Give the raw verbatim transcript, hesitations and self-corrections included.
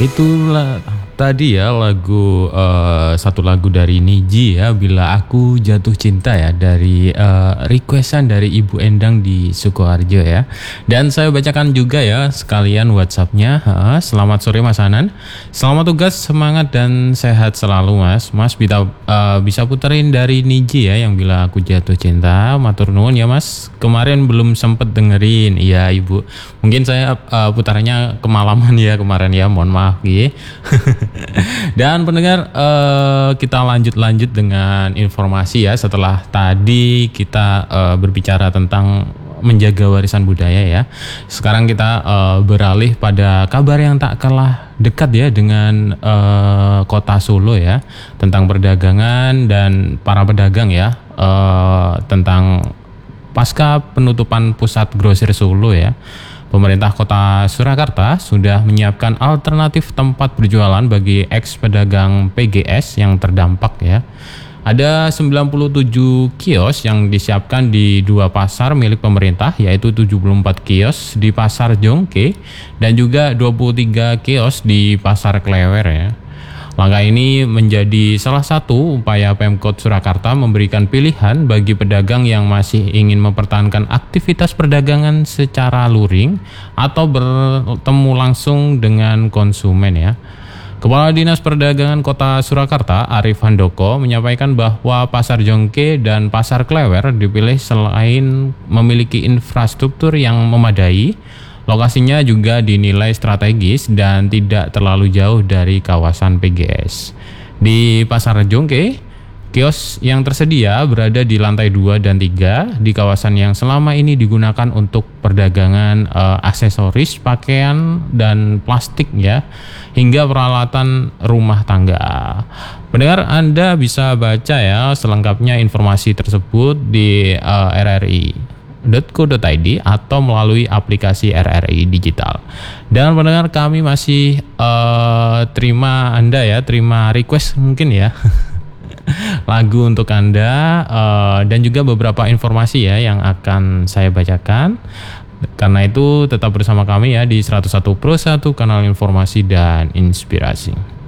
Itulah tadi ya lagu eh, satu lagu dari Niji ya, Bila Aku Jatuh Cinta ya, dari eh, requestan dari Ibu Endang di Sukoharjo ya. Dan saya bacakan juga ya sekalian WhatsAppnya. Ha, selamat sore Mas Hanan. Selamat tugas, semangat dan sehat selalu Mas. Mas bisa eh, bisa puterin dari Niji ya yang Bila Aku Jatuh Cinta. Matur nuwun ya Mas. Kemarin belum sempet dengerin. Iya Ibu. Mungkin saya eh, putarannya kemalaman ya kemarin ya. Mohon maaf ya. Dan pendengar, eh, kita lanjut-lanjut dengan informasi ya. Setelah tadi kita eh, berbicara tentang menjaga warisan budaya ya. Sekarang kita eh, beralih pada kabar yang tak kalah dekat ya dengan eh, kota Solo ya, tentang perdagangan dan para pedagang ya, eh, tentang pasca penutupan pusat grosir Solo ya. Pemerintah Kota Surakarta sudah menyiapkan alternatif tempat berjualan bagi eks pedagang P G S yang terdampak ya. Ada sembilan puluh tujuh kios yang disiapkan di dua pasar milik pemerintah, yaitu tujuh puluh empat kios di Pasar Jongke dan juga dua puluh tiga kios di Pasar Klewer ya. Langkah ini menjadi salah satu upaya Pemkot Surakarta memberikan pilihan bagi pedagang yang masih ingin mempertahankan aktivitas perdagangan secara luring atau bertemu langsung dengan konsumen ya. Kepala Dinas Perdagangan Kota Surakarta, Arif Handoko, menyampaikan bahwa Pasar Jongke dan Pasar Klewer dipilih selain memiliki infrastruktur yang memadai. Lokasinya juga dinilai strategis dan tidak terlalu jauh dari kawasan P G S. Di Pasar Jongke, kios yang tersedia berada di lantai dua dan tiga di kawasan yang selama ini digunakan untuk perdagangan eh, aksesoris, pakaian dan plastik ya, hingga peralatan rumah tangga. Pendengar, Anda bisa baca ya selengkapnya informasi tersebut di eh, r r i dot co dot i d atau melalui aplikasi R R I Digital. Dan pendengar, kami masih uh, terima Anda ya, terima request mungkin ya lagu untuk Anda uh, dan juga beberapa informasi ya yang akan saya bacakan. Karena itu tetap bersama kami ya di seratus satu Pro satu, kanal informasi dan inspirasi.